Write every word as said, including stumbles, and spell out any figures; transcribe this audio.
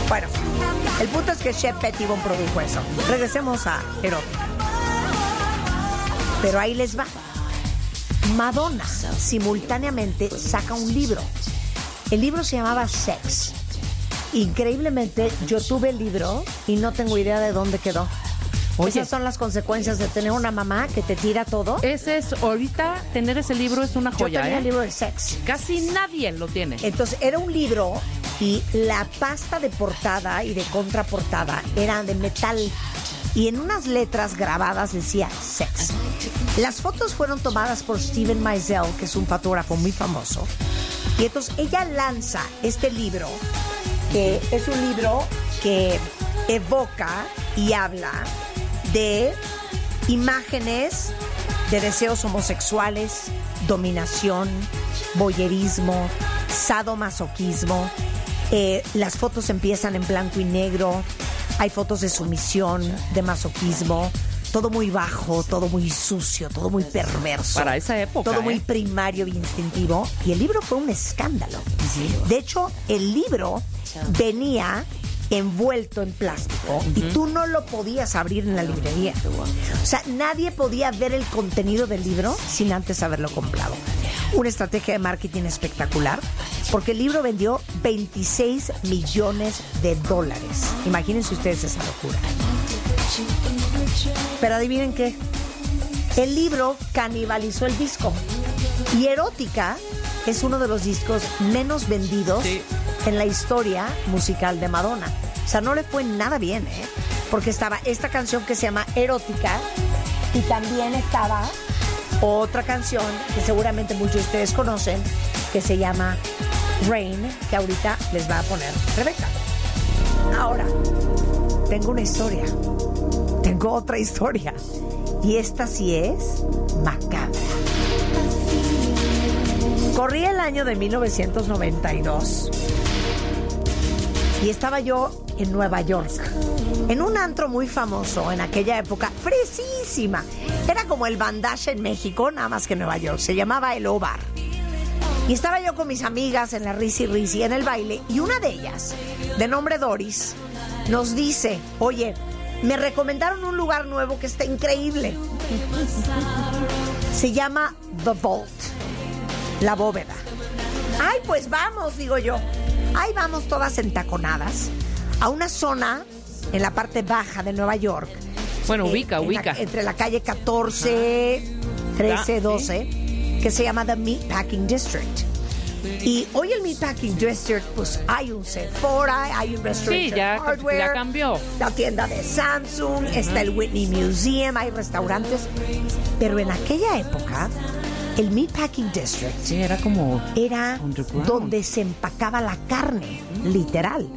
Bueno, el punto es que Shep Pettibone produjo eso. Regresemos a Erótica. Pero ahí les va. Madonna simultáneamente saca un libro. El libro se llamaba Sex. Increíblemente, yo tuve el libro y no tengo idea de dónde quedó. Oye, esas son las consecuencias de tener una mamá que te tira todo. Ese es, ahorita tener ese libro es una joya. Yo tenía ¿eh? el libro de Sex. Casi nadie lo tiene. Entonces, era un libro y la pasta de portada y de contraportada era de metal. Y en unas letras grabadas decía Sex. Las fotos fueron tomadas por Steven Meisel, que es un fotógrafo muy famoso. Y entonces ella lanza este libro, que es un libro que evoca y habla de imágenes de deseos homosexuales, dominación, voyerismo, sadomasoquismo. Eh, las fotos empiezan en blanco y negro. Hay fotos de sumisión, de masoquismo. Todo muy bajo, todo muy sucio, todo muy perverso. Para esa época, todo ¿eh? muy primario y instintivo. Y el libro fue un escándalo. Sí. De hecho, el libro venía envuelto en plástico uh-huh. y tú no lo podías abrir en la librería. O sea, nadie podía ver el contenido del libro sin antes haberlo comprado. Una estrategia de marketing espectacular, porque el libro vendió veintiséis millones de dólares. Imagínense ustedes esa locura. Pero adivinen qué, el libro canibalizó el disco. Y Erótica es uno de los discos menos vendidos sí. en la historia musical de Madonna. O sea, no le fue nada bien, ¿eh? Porque estaba esta canción que se llama Erótica y también estaba otra canción que seguramente muchos de ustedes conocen, que se llama Rain, que ahorita les va a poner Rebeca. Ahora, tengo una historia. Tengo otra historia. Y esta sí es macabra. Corría el año de mil novecientos noventa y dos. Y estaba yo en Nueva York, en un antro muy famoso en aquella época, fresísima. Era como el Bandage en México, nada más que en Nueva York. Se llamaba el O-Bar. Y estaba yo con mis amigas en la risi risi, en el baile, y una de ellas, de nombre Doris, nos dice, oye, me recomendaron un lugar nuevo que está increíble. Se llama The Vault, la bóveda. Ay, pues vamos, digo yo. Ahí vamos todas entaconadas a una zona en la parte baja de Nueva York. Bueno, ubica, eh, ubica. La, entre la calle catorce, trece, doce, ¿sí? Que se llama The Meatpacking District. Y hoy el Meatpacking District, pues hay un Sephora, hay un Restoration sí, ya, Hardware, ya cambió. La tienda de Samsung, uh-huh. está el Whitney Museum, hay restaurantes. Pero en aquella época, el Meatpacking District sí, era como era donde se empacaba la carne, literal.